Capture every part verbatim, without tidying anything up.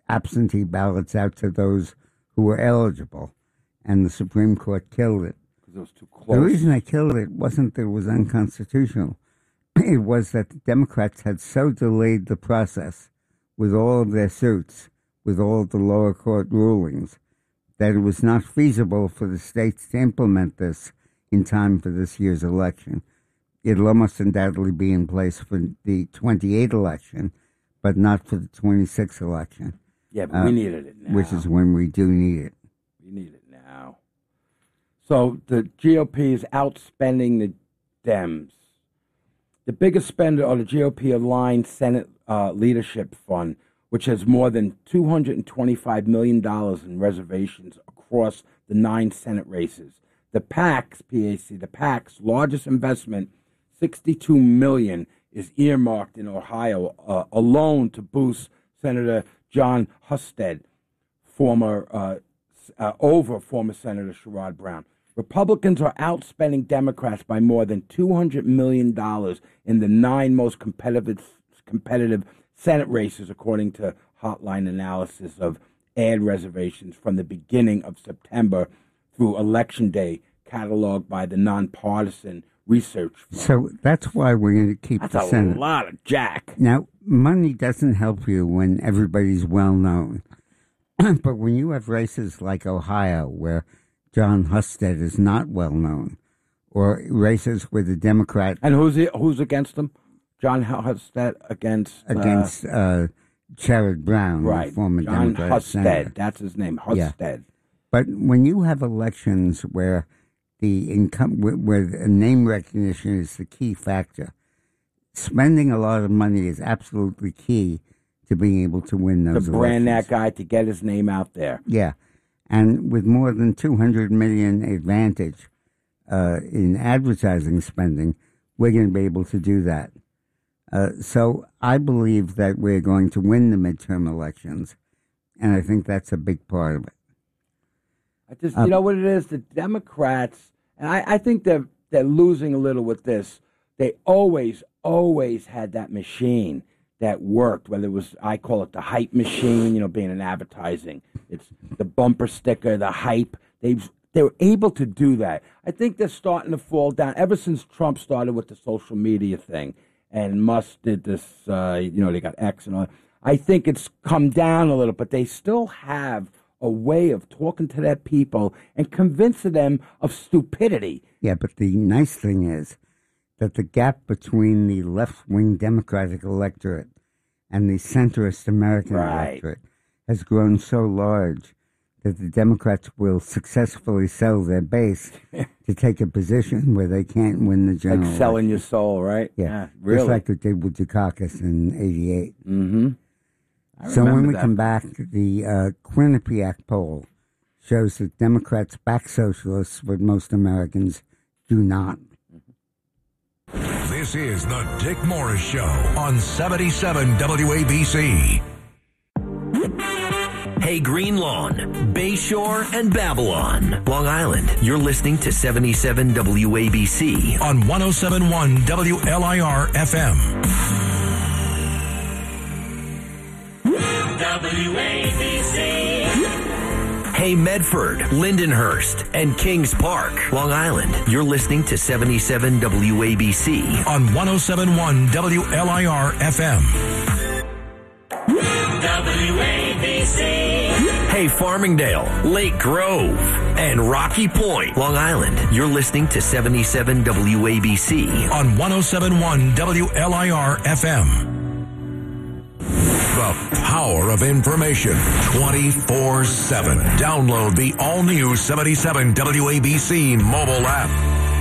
absentee ballots out to those who were eligible, and the Supreme Court killed it. It was too close. The reason they killed it wasn't that it was unconstitutional. It was that the Democrats had so delayed the process with all of their suits, with all of the lower court rulings, that it was not feasible for the states to implement this in time for this year's election. It'll almost undoubtedly be in place for the twenty-eight election, but not for the twenty-six election. Yeah, but uh, we needed it now. Which is when we do need it. We need it now. So the G O P is outspending the Dems. The biggest spender are the G O P-aligned Senate uh, Leadership Fund, which has more than two hundred twenty-five million dollars in reservations across the nine Senate races. The PAC's, P A C, the PAC's largest investment, sixty-two million dollars, is earmarked in Ohio uh, alone to boost Senator Jon Husted, former uh, uh, over former Senator Sherrod Brown. Republicans are outspending Democrats by more than two hundred million dollars in the nine most competitive competitive Senate races, according to Hotline analysis of ad reservations from the beginning of September through Election Day, cataloged by the nonpartisan research fund. So that's why we're going to keep that's the Senate. That's a lot of jack. Now, money doesn't help you when everybody's well-known. But when you have races like Ohio, where Jon Husted is not well-known, or races where the Democrat... And who's he, who's against him? Jon Husted against... Uh, against uh, Sherrod Brown, right. former Jon Democrat Husted, senator. That's his name, Husted. Yeah. But when you have elections where the income, where name recognition is the key factor, spending a lot of money is absolutely key to being able to win those To brand elections. that guy, to get his name out there. Yeah. And with more than two hundred million dollars advantage uh, in advertising spending, we're going to be able to do that. Uh, so I believe that we're going to win the midterm elections, and I think that's a big part of it. I just, you know what it is? The Democrats, and I, I think they're they're losing a little with this. They always, always had that machine that worked. Whether it was, I call it the hype machine. You know, being in advertising, it's the bumper sticker, the hype. They've they were able to do that. I think they're starting to fall down ever since Trump started with the social media thing, and Musk did this. Uh, you know, they got X and all. I think it's come down a little, but they still have a way of talking to their people and convincing them of stupidity. Yeah, but the nice thing is that the gap between the left-wing Democratic electorate and the centrist American right. electorate has grown so large that the Democrats will successfully sell their base to take a position where they can't win the general Like selling election. your soul, right? Yeah, yeah really. Just like they did with Dukakis in eighty-eight. Mm-hmm. So when we that. come back, the uh, Quinnipiac poll shows that Democrats back socialists, but most Americans do not. This is the Dick Morris Show on seventy-seven W A B C. Hey, Green Lawn, Bayshore, and Babylon, Long Island. You're listening to seventy-seven W A B C on one oh seven point one W L I R F M. W A B C. Hey, Medford, Lindenhurst, and Kings Park, Long Island. You're listening to seventy-seven W A B C on one oh seven point one W L I R F M. W A B C. Hey, Farmingdale, Lake Grove, and Rocky Point, Long Island. You're listening to seventy-seven W A B C on one oh seven point one W L I R F M. The power of information twenty-four seven. Download the all-new seventy-seven W A B C mobile app.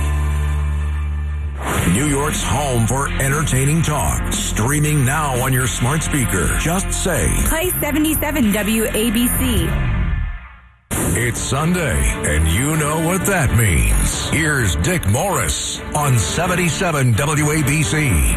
New York's home for entertaining talk. Streaming now on your smart speaker. Just say, play seventy-seven W A B C. It's Sunday, and you know what that means. Here's Dick Morris on seventy-seven W A B C.